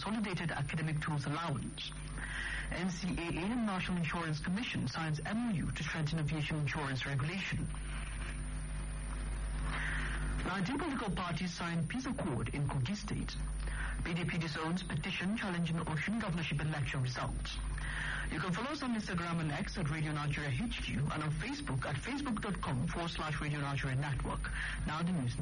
Consolidated Academic Tools Allowance. NCAA and National Insurance Commission signs MOU to strengthen aviation insurance regulation. 19 political parties signed peace accord in Kogi State. PDP disowns petition challenging Ocean governorship election results. You can follow us on Instagram and X at Radio Nigeria HQ and on Facebook at facebook.com/Radio Nigeria Network. Now the news.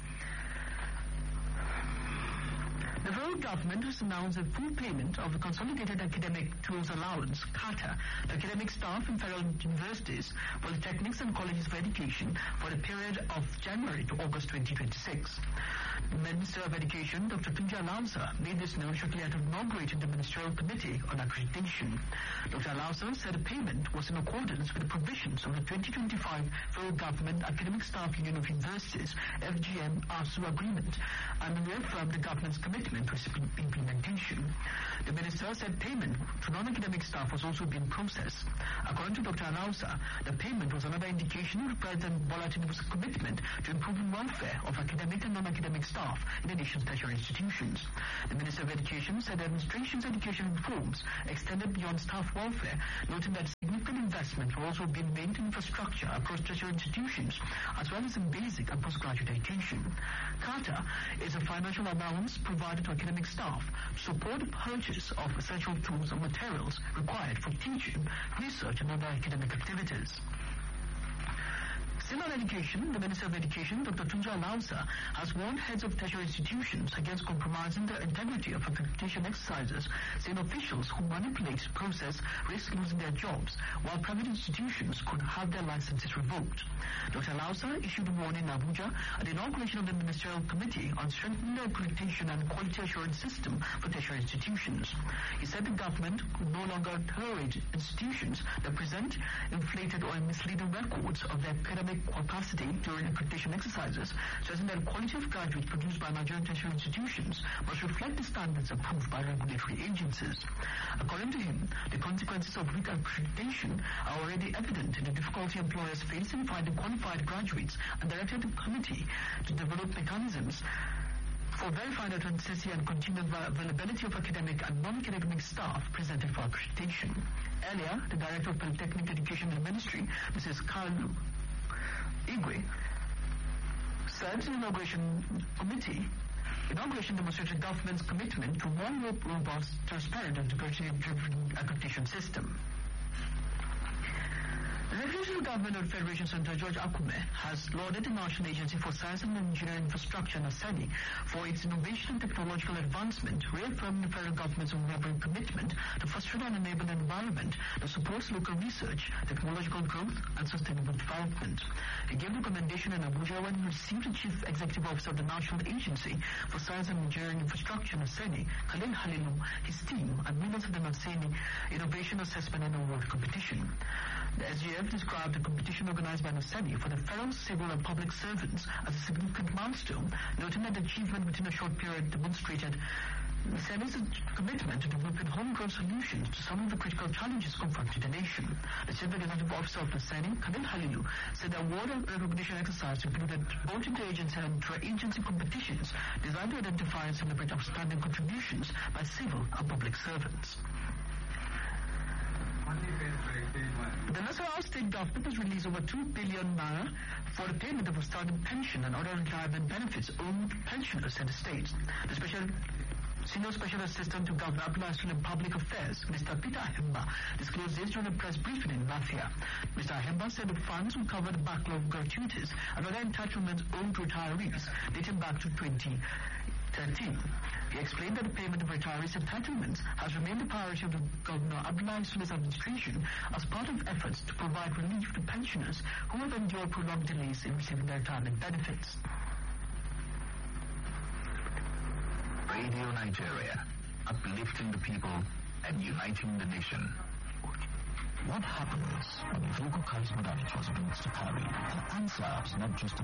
The federal government has announced a full payment of the Consolidated Academic Tools Allowance, CATA, to academic staff in federal universities, polytechnics and colleges of education for the period of January to August 2026. The Minister of Education, Dr. Tunja Lausa, made this known shortly after inaugurating the Ministerial Committee on Accreditation. Dr. Lausa said the payment was in accordance with the provisions of the 2025 Federal Government Academic Staff Union of Universities, FGM-ASU agreement, and reaffirmed the government's commitment to its implementation. The minister said payment to non-academic staff was also being processed. According to Dr. Lausa, the payment was another indication of President Bola Tinubu's commitment to improving welfare of academic and non-academic staff in the nation's tertiary institutions. The Minister of Education said the administration's education reforms extended beyond staff welfare, noting that significant investment will also be made in infrastructure across tertiary institutions, as well as in basic and postgraduate education. CATA is a financial allowance provided to academic staff to support the purchase of essential tools and materials required for teaching, research, and other academic activities. Still on education, the Minister of Education, Dr. Tunja Lausa, has warned heads of tertiary institutions against compromising the integrity of accreditation exercises, saying officials who manipulate the process risk losing their jobs, while private institutions could have their licenses revoked. Dr. Lausa issued a warning in Abuja at the inauguration of the Ministerial Committee on strengthening the accreditation and quality assurance system for tertiary institutions. He said the government could no longer tolerate institutions that present inflated or misleading records of their academic capacity during accreditation exercises, stressing that the quality of graduates produced by Nigerian tertiary institutions must reflect the standards approved by regulatory agencies. According to him, the consequences of weak accreditation are already evident in the difficulty employers face in finding qualified graduates, and directed the committee to develop mechanisms for verifying the authenticity and continued availability of academic and non-academic staff presented for accreditation. Earlier, the Director of Polytechnic Education in the Ministry, Mrs. Kalu Igwe, said the inauguration demonstrated government's commitment to one robust, transparent, and integrity-driven accreditation system. The Secretary of Government of Federation Senator George Akume has lauded the National Agency for Science and Engineering Infrastructure, NASENI, for its innovation and technological advancement, reaffirming the federal government's unwavering commitment to foster and enable an environment that supports local research, technological growth, and sustainable development. He gave the recommendation in Abuja when he received the Chief Executive Officer of the National Agency for Science and Engineering Infrastructure, NASENI, Khalil Halilu, his team, and winners of the NASENI Innovation Assessment and Award Competition. The SGF described the competition organized by NASENI for the federal, civil, and public servants as a significant milestone, noting that the achievement within a short period demonstrated NASENI's commitment to developing homegrown solutions to some of the critical challenges confronting the nation. The Chief Executive Officer of NASENI, Khalil Halilu, said the award and recognition exercise included both interagency and intra-agency competitions designed to identify and celebrate outstanding contributions by civil and public servants. The Nasarawa State Government has released over 2 billion naira for the payment of outstanding pension and other retirement benefits owed to pensioners in the state. The Senior Special Assistant to Governor Abdullah in Public Affairs, Mr. Peter Ahemba, disclosed this during a press briefing in Lafia. Mr. Ahemba said the funds will cover the backlog of gratuities and other entitlements owed to retirees dating back to 2013. He explained that the payment of retirees' entitlements has remained a priority of the Governor Abdullah Sulei's administration as part of efforts to provide relief to pensioners who have endured prolonged delays in receiving their retirement benefits. Radio Nigeria, uplifting the people and uniting the nation. What happens when a vehicle carries modalities it needs to carry? The answer is not just